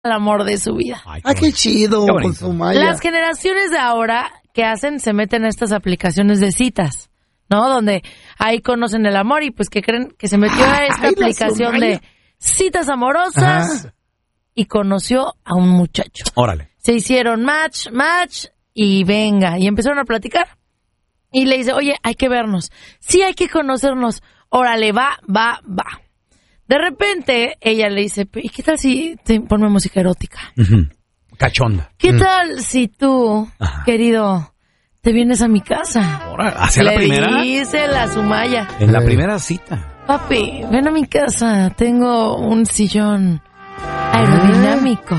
el amor de su vida. Ay, qué chido con su Maya. Las generaciones de ahora, ¿qué hacen? Se meten a estas aplicaciones de citas, ¿no? Donde ahí conocen el amor y pues que creen que se metió a esta aplicación de citas amorosas. Ajá. Y conoció a un muchacho. Órale. Se hicieron match, y venga, y empezaron a platicar. Y le dice, oye, hay que vernos. Sí, hay que conocernos. Órale, va. De repente, ella le dice, ¿y qué tal si ponme música erótica? Uh-huh. Cachonda. ¿Qué tal si tú, querido, te vienes a mi casa? ¿Hacia la primera? Le dice la Sumaya. En la primera cita. Papi, ven a mi casa. Tengo un sillón aerodinámico.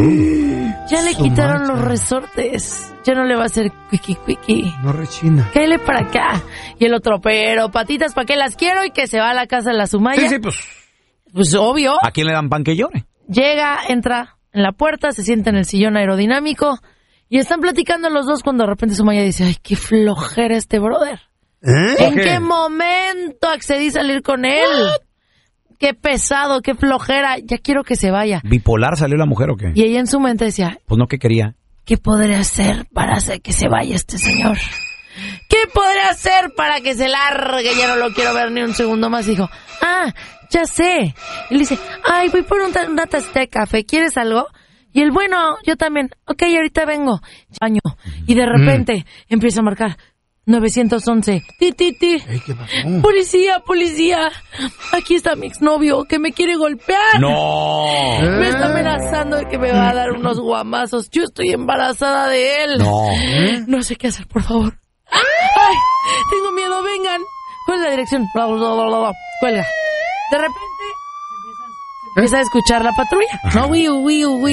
Ya le quitaron los resortes. Ya no le va a hacer cuiqui. No rechina. Cáele para acá. Y el otro, pero patitas, ¿para qué las quiero? Y que se va a la casa de la Sumaya. Sí, pues obvio. ¿A quién le dan pan que llore? Llega, entra en la puerta, se sienta en el sillón aerodinámico y están platicando los dos cuando de repente Sumaya dice, ay, qué flojera este brother. ¿En qué momento accedí a salir con él? Qué pesado, qué flojera, ya quiero que se vaya. ¿Bipolar salió la mujer o qué? Y ella en su mente decía, pues no, ¿qué quería? ¿Qué podré hacer para hacer que se vaya este señor? ¿Qué podré hacer para que se largue? Ya no lo quiero ver ni un segundo más. Y dijo, ya sé. Y le dice, ay, voy por una taza de café, ¿quieres algo? Y él, bueno, yo también. Ok, ahorita vengo. Baño. Y de repente empieza a marcar 911. Ti. ¿Qué pasó? Policía. Aquí está mi exnovio que me quiere golpear. No. Me está amenazando de que me va a dar unos guamazos. Yo estoy embarazada de él. No. No sé qué hacer, por favor. Ay, tengo miedo, vengan. ¿Cuál es la dirección? Cuelga. De repente empieza a escuchar la patrulla. No, wiu.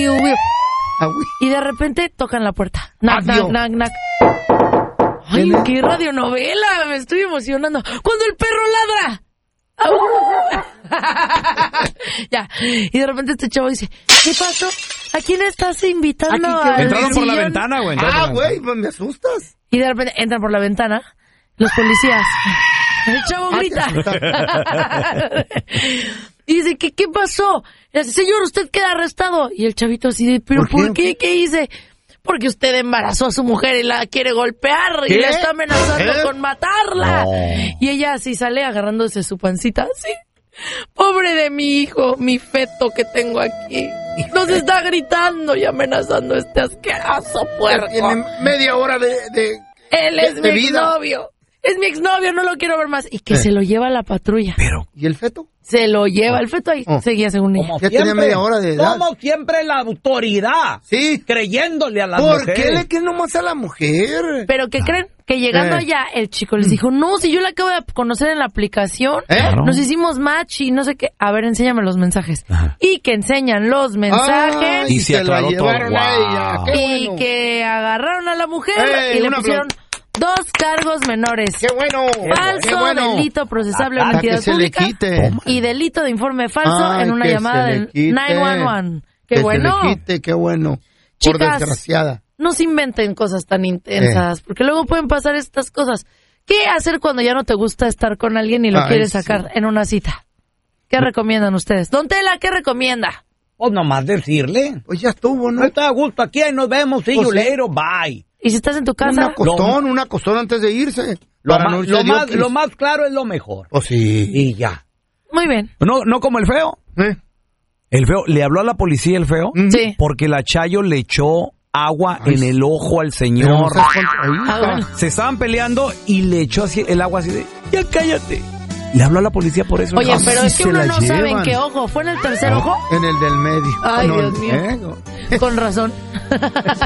Y de repente tocan la puerta. Knock. Ay, qué radionovela, me estoy emocionando. ¡Cuando el perro ladra! Ya, y de repente este chavo dice, ¿qué pasó? ¿A quién estás invitando? Entraron por la ventana, güey. Güey, pues me asustas. Y de repente entran por la ventana los policías. El chavo grita. Y dice, ¿qué pasó? Y dice, señor, usted queda arrestado. Y el chavito así de, ¿pero por qué? ¿Qué hice? Porque usted embarazó a su mujer y la quiere golpear. ¿Qué? Y la está amenazando con matarla. No. Y ella así sale agarrándose su pancita así. Pobre de mi hijo, mi feto que tengo aquí. Nos está gritando y amenazando este asqueroso puerco. Tiene media hora de Él es mi exnovio. Es mi exnovio, no lo quiero ver más. Y que se lo lleva a la patrulla. Pero, ¿y el feto? Se lo lleva, el feto ahí seguía según ella. Ya tenía media hora de edad. Como siempre la autoridad. Sí. Creyéndole a la mujer. ¿Por qué le creen nomás a la mujer? Pero ¿qué creen? Que llegando allá, el chico les dijo, no, si yo la acabo de conocer en la aplicación, nos hicimos match y no sé qué. A ver, enséñame los mensajes. Ajá. Y que enseñan los mensajes. Y se aclaró todo. Y que agarraron a la mujer y le pusieron 2 cargos menores. ¡Qué bueno! Falso, delito procesable en entidad pública y delito de informe falso en una llamada del 911. ¡Qué bueno! Se le quite, qué bueno. Chicas, por desgraciada. No se inventen cosas tan intensas, porque luego pueden pasar estas cosas. ¿Qué hacer cuando ya no te gusta estar con alguien y lo quieres sacar en una cita? ¿Qué recomiendan ustedes? Don Tela, ¿qué recomienda? Pues nomás decirle. Pues ya estuvo, ¿no? Está a gusto aquí, nos vemos, see you later, bye. ¿Y si estás en tu casa? Un acostón antes de irse. Lo más claro es lo mejor. Oh, sí. Y ya. Muy bien. No como el feo. El feo, ¿le habló a la policía el feo? Sí. Porque la Chayo le echó agua en el ojo al señor. Se estaban peleando y le echó así el agua así de, ya cállate. Le habló a la policía por eso. Oye, pero es que uno no sabe en qué ojo. ¿Fue en el tercer ojo? En el del medio. Ay, Dios mío. Con razón.